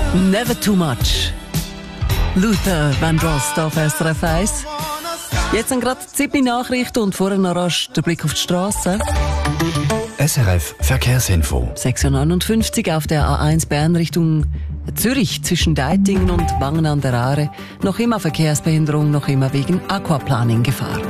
Never too much. Luther Vandross auf SRF 1. Jetzt sind gerade die Nachrichten und vorher noch rasch der Blick auf die Straße. SRF Verkehrsinfo. 6:59 auf der A1 Bern Richtung Zürich zwischen Deitingen und Wangen an der Aare. Noch immer Verkehrsbehinderung, noch immer wegen Aquaplaning-Gefahr.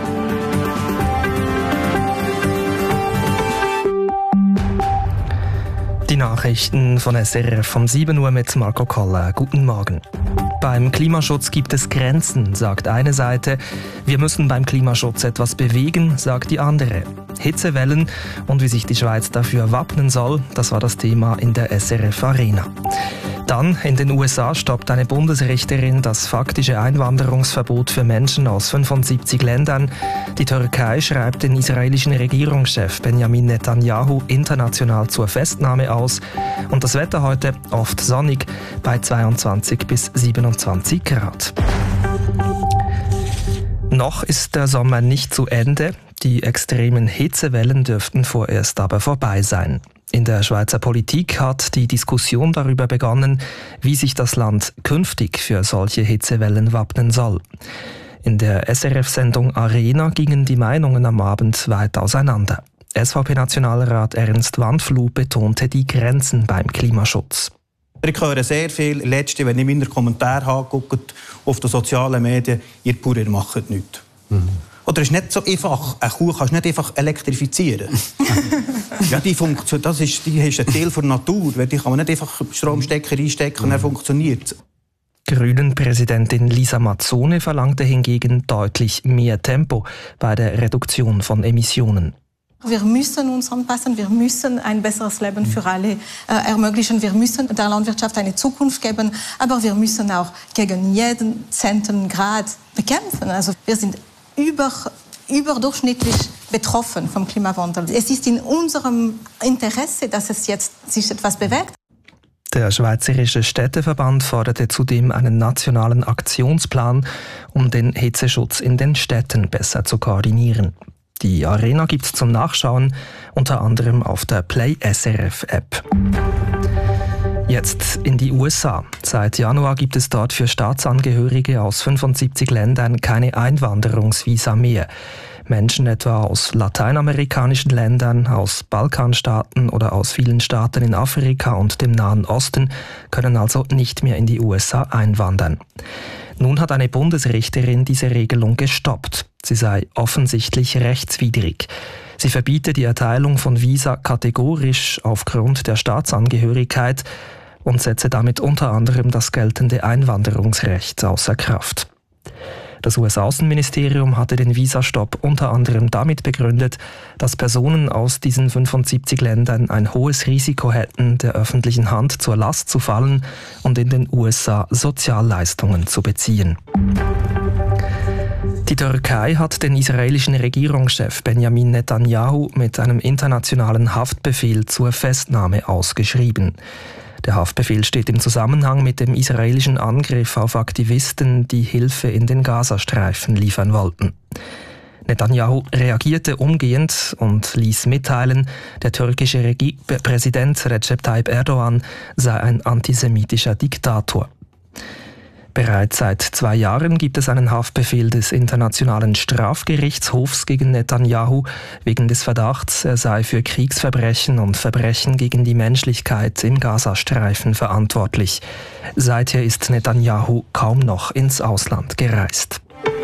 Die Nachrichten von SRF um 7 Uhr mit Marco Koller. Guten Morgen. Beim Klimaschutz gibt es Grenzen, sagt eine Seite. Wir müssen beim Klimaschutz etwas bewegen, sagt die andere. Hitzewellen und wie sich die Schweiz dafür wappnen soll, das war das Thema in der SRF Arena. Dann, in den USA stoppt eine Bundesrichterin das faktische Einwanderungsverbot für Menschen aus 75 Ländern. Die Türkei schreibt den israelischen Regierungschef Benjamin Netanyahu international zur Festnahme aus. Und das Wetter heute oft sonnig bei 22 bis 27 Grad. Noch ist der Sommer nicht zu Ende. Die extremen Hitzewellen dürften vorerst aber vorbei sein. In der Schweizer Politik hat die Diskussion darüber begonnen, wie sich das Land künftig für solche Hitzewellen wappnen soll. In der SRF-Sendung Arena gingen die Meinungen am Abend weit auseinander. SVP-Nationalrat Ernst Wandfluh betonte die Grenzen beim Klimaschutz. Ich höre sehr viel, letzte, wenn ich meine Kommentare angucke auf den sozialen Medien, ihr Bauern macht nichts. Oder es ist nicht so einfach, eine Kuh kannst du nicht einfach elektrifizieren. Ja, die ist ein Teil der Natur. Die kann man nicht einfach Stromstecker einstecken und dann funktioniert. Grünen-Präsidentin Lisa Mazzone verlangte hingegen deutlich mehr Tempo bei der Reduktion von Emissionen. Wir müssen uns anpassen, wir müssen ein besseres Leben für alle ermöglichen. Wir müssen der Landwirtschaft eine Zukunft geben, aber wir müssen auch gegen jeden Grad bekämpfen. Also wir sind überdurchschnittlich betroffen vom Klimawandel. Es ist in unserem Interesse, dass es jetzt sich etwas bewegt. Der Schweizerische Städteverband forderte zudem einen nationalen Aktionsplan, um den Hitzeschutz in den Städten besser zu koordinieren. Die Arena gibt's zum Nachschauen, unter anderem auf der Play SRF App. Jetzt in die USA. Seit Januar gibt es dort für Staatsangehörige aus 75 Ländern keine Einwanderungsvisa mehr. Menschen etwa aus lateinamerikanischen Ländern, aus Balkanstaaten oder aus vielen Staaten in Afrika und dem Nahen Osten können also nicht mehr in die USA einwandern. Nun hat eine Bundesrichterin diese Regelung gestoppt. Sie sei offensichtlich rechtswidrig. Sie verbiete die Erteilung von Visa kategorisch aufgrund der Staatsangehörigkeit und setze damit unter anderem das geltende Einwanderungsrecht außer Kraft. Das US-Außenministerium hatte den Visastopp unter anderem damit begründet, dass Personen aus diesen 75 Ländern ein hohes Risiko hätten, der öffentlichen Hand zur Last zu fallen und in den USA Sozialleistungen zu beziehen. Die Türkei hat den israelischen Regierungschef Benjamin Netanyahu mit einem internationalen Haftbefehl zur Festnahme ausgeschrieben. Der Haftbefehl steht im Zusammenhang mit dem israelischen Angriff auf Aktivisten, die Hilfe in den Gazastreifen liefern wollten. Netanyahu reagierte umgehend und ließ mitteilen, der türkische Präsident Recep Tayyip Erdogan sei ein antisemitischer Diktator. Bereits seit 2 Jahren gibt es einen Haftbefehl des Internationalen Strafgerichtshofs gegen Netanyahu wegen des Verdachts, er sei für Kriegsverbrechen und Verbrechen gegen die Menschlichkeit im Gazastreifen verantwortlich. Seither ist Netanyahu kaum noch ins Ausland gereist.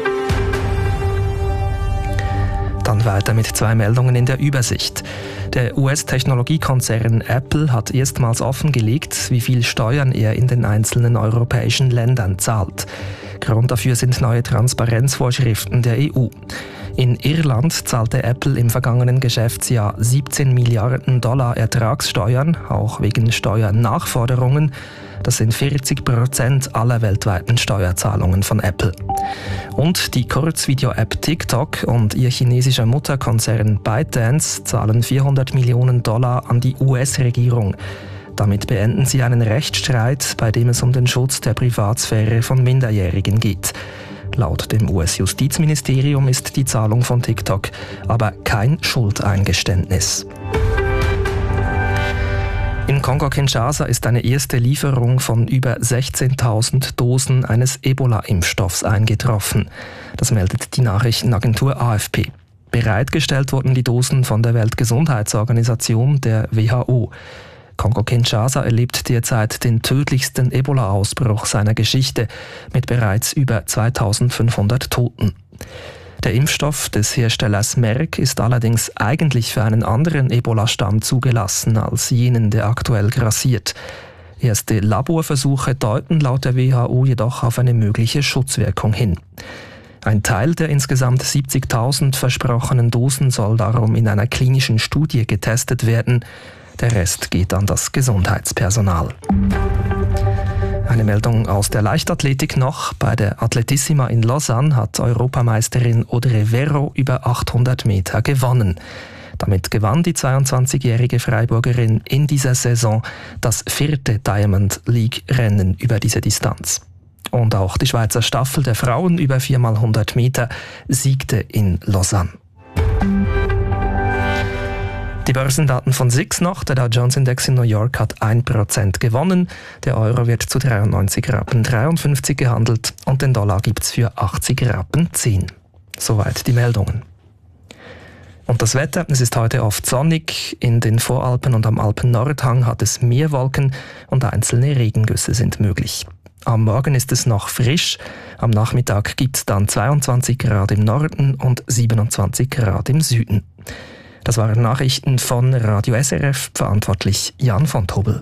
Dann weiter mit 2 Meldungen in der Übersicht. Der US-Technologiekonzern Apple hat erstmals offengelegt, wie viel Steuern er in den einzelnen europäischen Ländern zahlt. Grund dafür sind neue Transparenzvorschriften der EU. In Irland zahlte Apple im vergangenen Geschäftsjahr 17 Milliarden Dollar Ertragssteuern, auch wegen Steuernachforderungen. Das sind 40% aller weltweiten Steuerzahlungen von Apple. Und die Kurzvideo-App TikTok und ihr chinesischer Mutterkonzern ByteDance zahlen 400 Millionen Dollar an die US-Regierung. Damit beenden sie einen Rechtsstreit, bei dem es um den Schutz der Privatsphäre von Minderjährigen geht. Laut dem US-Justizministerium ist die Zahlung von TikTok aber kein Schuldeingeständnis. In Kongo-Kinshasa ist eine erste Lieferung von über 16.000 Dosen eines Ebola-Impfstoffs eingetroffen. Das meldet die Nachrichtenagentur AFP. Bereitgestellt wurden die Dosen von der Weltgesundheitsorganisation, der WHO. Kongo-Kinshasa erlebt derzeit den tödlichsten Ebola-Ausbruch seiner Geschichte mit bereits über 2.500 Toten. Der Impfstoff des Herstellers Merck ist allerdings eigentlich für einen anderen Ebola-Stamm zugelassen als jenen, der aktuell grassiert. Erste Laborversuche deuten laut der WHO jedoch auf eine mögliche Schutzwirkung hin. Ein Teil der insgesamt 70.000 versprochenen Dosen soll darum in einer klinischen Studie getestet werden. Der Rest geht an das Gesundheitspersonal. Eine Meldung aus der Leichtathletik noch. Bei der Atletissima in Lausanne hat Europameisterin Audrey Verro über 800 Meter gewonnen. Damit gewann die 22-jährige Freiburgerin in dieser Saison das 4. Diamond League-Rennen über diese Distanz. Und auch die Schweizer Staffel der Frauen über 4x100 Meter siegte in Lausanne. Die Börsendaten von SIX noch. Der Dow Jones Index in New York hat 1% gewonnen. Der Euro wird zu 93,53 Rappen gehandelt und den Dollar gibt's für 80,10 Rappen. Soweit die Meldungen. Und das Wetter, es ist heute oft sonnig. In den Voralpen und am Alpen-Nordhang hat es mehr Wolken und einzelne Regengüsse sind möglich. Am Morgen ist es noch frisch. Am Nachmittag gibt's dann 22 Grad im Norden und 27 Grad im Süden. Das waren Nachrichten von Radio SRF, verantwortlich Jan von Tobel.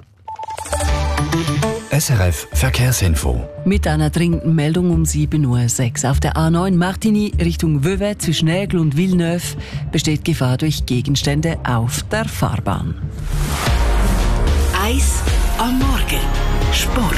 SRF Verkehrsinfo. Mit einer dringenden Meldung um 7:06 Uhr. Auf der A9 Martigny Richtung Vevey zwischen Aigle und Villeneuve besteht Gefahr durch Gegenstände auf der Fahrbahn. Eis am Morgen. Sport.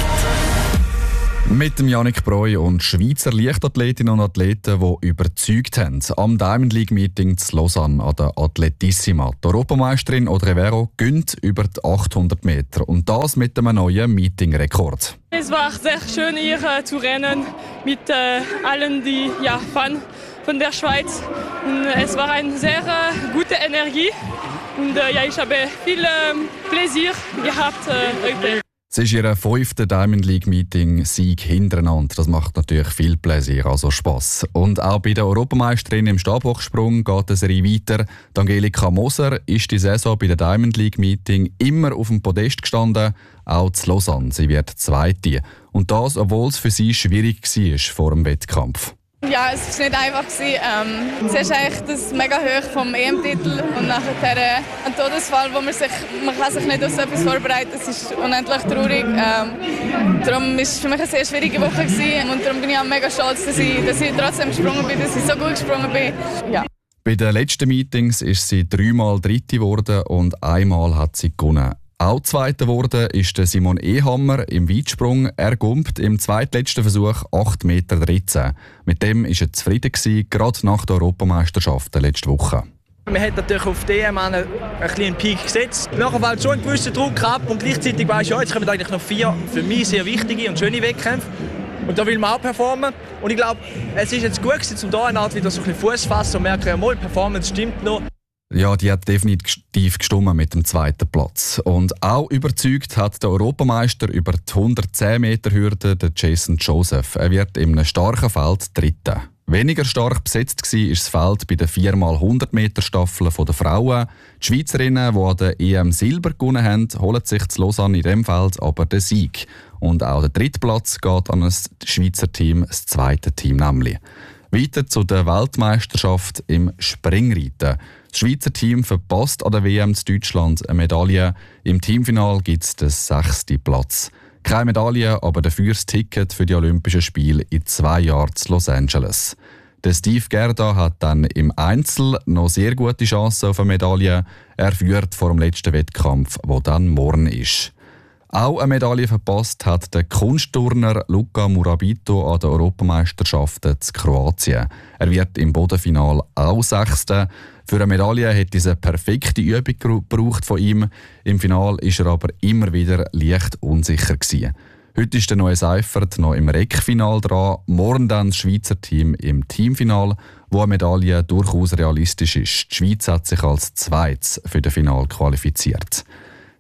Mit dem Yannick Breu und Schweizer Leichtathletinnen und Athleten, die überzeugt haben. Am Diamond League Meeting zu Lausanne an der Atletissima. Die Europameisterin Audrey Verro gönnt über die 800 Meter. Und das mit einem neuen Meeting-Rekord. Es war sehr schön, hier zu rennen mit allen, die Fans von der Schweiz. Und es war eine sehr gute Energie. Und ich habe viel Pläsier gehabt heute. Es ist ihr 5. Diamond League Meeting Sieg hintereinander. Das macht natürlich viel Pläsier, also Spass. Und auch bei der Europameisterin im Stabhochsprung geht es weiter. Die Angelika Moser ist die Saison bei der Diamond League Meeting immer auf dem Podest gestanden, auch zu Lausanne. Sie wird Zweite. Und das, obwohl es für sie schwierig war vor dem Wettkampf. Ja, es war nicht einfach. Zuerst eigentlich das mega hoch vom EM-Titel und nachher ein Todesfall, wo man kann sich nicht auf so etwas vorbereiten. Es ist unendlich traurig. Darum war es für mich eine sehr schwierige Woche und darum bin ich auch mega stolz, dass ich trotzdem gesprungen bin, dass ich so gut gesprungen bin. Ja. Bei den letzten Meetings ist sie 3-mal Dritte geworden und einmal hat sie gewonnen. Auch Zweiter geworden ist Simon Ehammer im Weitsprung. Er gumpt im zweitletzten Versuch 8,13 Meter. Mit dem war er zufrieden gewesen, gerade nach der Europameisterschaft letzte Woche. Man hat natürlich auf DM einen kleinen Peak gesetzt. Nachher fällt schon ein gewisser Druck ab und gleichzeitig weiss ich, jetzt kommen eigentlich noch 4 für mich sehr wichtige und schöne Wettkämpfe. Und da will man auch performen. Und ich glaube, es ist jetzt gut gewesen, um da eine Art wieder so ein bisschen Fuß zu fassen und merken, ja, mal, Performance stimmt noch. Ja, die hat definitiv gestimmt mit dem zweiten Platz. Und auch überzeugt hat der Europameister über die 110-Meter-Hürde, Jason Joseph. Er wird in einem starken Feld Dritter. Weniger stark besetzt war das Feld bei den 4x100-Meter-Staffeln der Frauen. Die Schweizerinnen, die an der EM Silber gewonnen haben, holen sich zu Lausanne in diesem Feld aber den Sieg. Und auch der dritte Platz geht an das Schweizer Team, das zweite Team nämlich. Weiter zu der Weltmeisterschaft im Springreiten. Das Schweizer Team verpasst an der WM in Deutschland eine Medaille. Im Teamfinal gibt es den 6. Platz. Keine Medaille, aber dafür das Ticket für die Olympischen Spiele in 2 Jahren in Los Angeles. Der Steve Gerda hat dann im Einzel noch sehr gute Chancen auf eine Medaille. Er führt vor dem letzten Wettkampf, der dann morgen ist. Auch eine Medaille verpasst hat der Kunstturner Luka Murabito an den Europameisterschaften in Kroatien. Er wird im Bodenfinal auch 6. Für eine Medaille hätte es eine perfekte Übung gebraucht von ihm. Im Finale ist er aber immer wieder leicht unsicher gewesen. Heute ist der neue Seifert noch im Reckfinal dran. Morgen dann das Schweizer Team im Teamfinal, wo eine Medaille durchaus realistisch ist. Die Schweiz hat sich als Zweites für das Finale qualifiziert.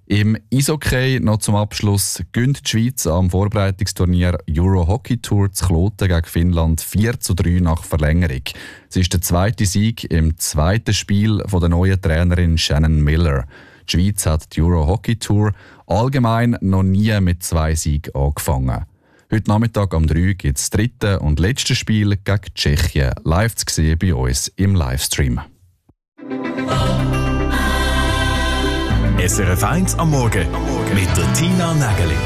Im Eishockey noch zum Abschluss gönnt die Schweiz am Vorbereitungsturnier Euro Hockey Tour zu Kloten gegen Finnland 4:3 nach Verlängerung. Es ist der zweite Sieg im zweiten Spiel von der neuen Trainerin Shannon Miller. Die Schweiz hat die Euro Hockey Tour allgemein noch nie mit 2 Siegen angefangen. Heute Nachmittag um 3 gibt es das dritte und letzte Spiel gegen Tschechien live zu sehen bei uns im Livestream. SRF 1 am Morgen mit der Tina Nägeli.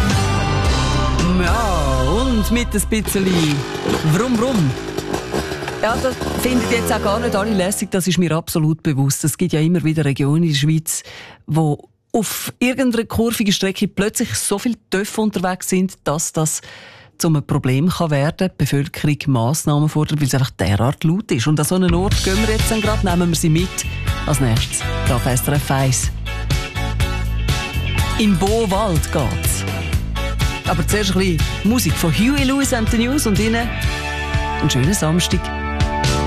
Ja, und mit ein bisschen Vrum. Ja, das finden jetzt auch gar nicht alle lässig, das ist mir absolut bewusst. Es gibt ja immer wieder Regionen in der Schweiz, wo auf irgendeiner kurvigen Strecke plötzlich so viele Töpfe unterwegs sind, dass das zu einem Problem kann werden. Die Bevölkerung Massnahmen fordert, weil es einfach derart laut ist. Und an so einen Ort gehen wir jetzt dann gerade, nehmen wir sie mit. Als nächstes auf SRF 1. Im Bo-Wald geht's. Aber zuerst ein bisschen Musik von Huey Lewis and the News und Ihnen einen schönen Samstag.